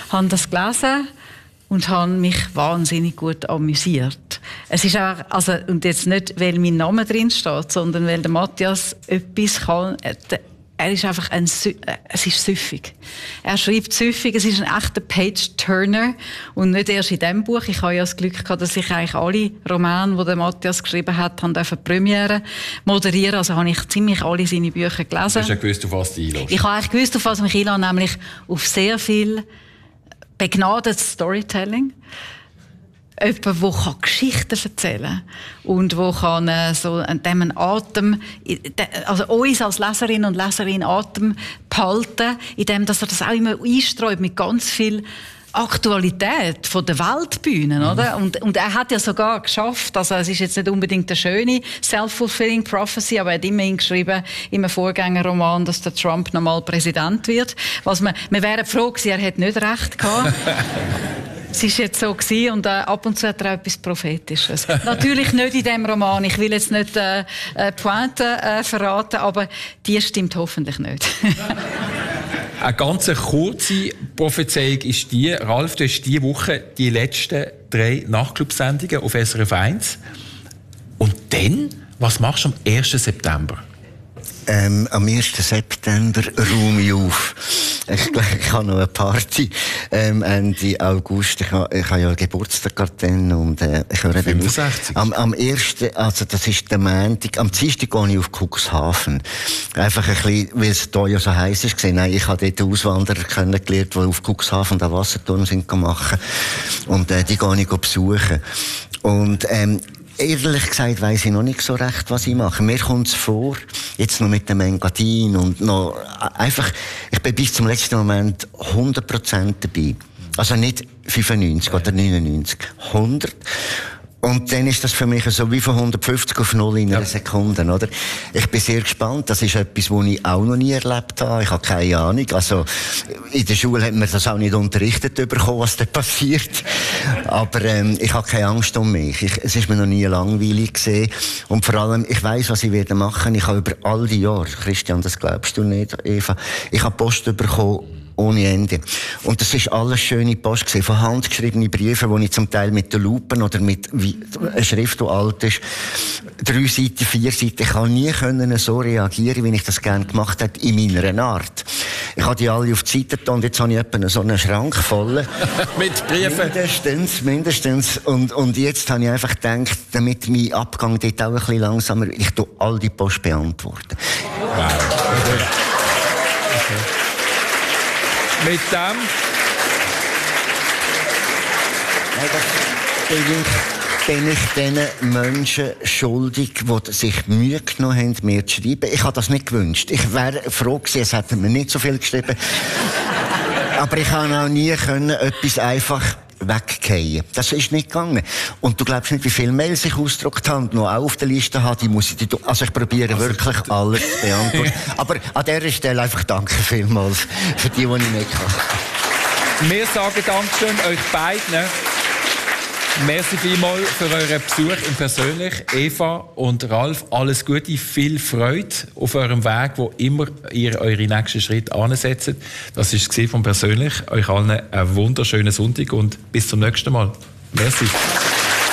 habe das gelesen und habe mich wahnsinnig gut amüsiert. Es ist auch, also, und jetzt nicht, weil mein Name drin steht, sondern weil der Matthias etwas kann. Er ist einfach es ist süffig. Er schreibt süffig, es ist ein echter Page-Turner. Und nicht erst in diesem Buch. Ich habe ja das Glück gehabt, dass ich eigentlich alle Romane, die der Matthias geschrieben hat, die Premiere moderieren. Also habe ich ziemlich alle seine Bücher gelesen. Du hast ja gewusst, auf was du einlässt. Ich habe eigentlich gewusst, auf was ich mich einlasse, nämlich auf sehr viel begnadetes Storytelling. Jemand, der Geschichten erzählen kann und der so einen Atem, also uns als Leserin und Leserin Atem behalten, indem dass er das auch immer einstreut mit ganz viel Aktualität von der Weltbühne, oder? Und er hat ja sogar geschafft, also es ist jetzt nicht unbedingt eine schöne self-fulfilling prophecy, aber er hat immerhin geschrieben in einem Vorgängerroman, dass der Trump nochmal Präsident wird. Wir wären froh gewesen, er hätte nicht recht gehabt. Es war jetzt so gewesen, und ab und zu hat er auch etwas Prophetisches. Natürlich nicht in diesem Roman. Ich will jetzt nicht Pointe verraten, aber die stimmt hoffentlich nicht. Eine ganz kurze Prophezeiung ist die, Ralf, du hast diese Woche die letzten 3 Nachtclub-Sendungen auf SRF 1. Und dann, was machst du am 1. September? Am 1. September räume ich auf. Ich habe noch eine Party Ende August. Ich habe ja Geburtstag dann und ich höre 65. Am 1., also das ist der Montag, am Dienstag gehe ich auf Cuxhaven. Einfach ein bisschen, weil es hier ja so heiß ist gesehen. Nein, ich habe dort Auswanderer kennengelernt, die auf Cuxhaven den Wasserturm sind machen. Und die gehe ich besuchen. Und ehrlich gesagt weiss ich noch nicht so recht, was ich mache. Mir kommt es vor, jetzt noch mit dem Engadin und noch einfach, ich bin bis zum letzten Moment 100% dabei. Also nicht 95 oder 99, 100. Und dann ist das für mich so wie von 150 auf 0 in einer Sekunde, oder? Ich bin sehr gespannt. Das ist etwas, was ich auch noch nie erlebt habe. Ich habe keine Ahnung. Also, in der Schule hat man das auch nicht unterrichtet bekommen, was da passiert. Aber, ich habe keine Angst um mich. Es ist mir noch nie langweilig gesehen. Und vor allem, ich weiss, was ich werde machen. Ich habe über all die Jahre, Christian, das glaubst du nicht, Eva, ich habe Post bekommen, ohne Ende. Und das ist alles schöne Post gewesen, von handgeschriebene Briefe, die ich zum Teil mit den Lupen oder mit einer Schrift, die alt ist, 3 Seiten, 4 Seiten, ich kann nie so reagieren, wie ich das gerne gemacht habe, in meiner Art. Ich habe die alle auf die Seite getan und jetzt habe ich etwa so einen Schrank voll. Mit Briefen? Mindestens. Und jetzt habe ich einfach gedacht, damit mein Abgang dort auch ein bisschen langsamer, ich tue all die Post beantworten. Wow. Okay. Mit dem bin ich diesen Menschen schuldig, die sich Mühe genommen haben, mir zu schreiben. Ich habe das nicht gewünscht. Ich wäre froh gewesen, es hätten mir nicht so viel geschrieben. Aber ich habe auch nie etwas einfach weggehen. Das ist nicht gegangen. Und du glaubst nicht, wie viele Mails ich ausgedruckt habe, noch auch auf der Liste habe, die muss ich, also ich probiere wirklich alles zu beantworten. Aber an dieser Stelle einfach danke vielmals für die ich nicht kann. Wir sagen Dankeschön euch beiden. Merci vielmals für euren Besuch und persönlich. Eva und Ralf, alles Gute, viel Freude auf eurem Weg, wo immer ihr eure nächsten Schritte ansetzt. Das war es von persönlich. Euch allen einen wunderschönen Sonntag und bis zum nächsten Mal. Merci.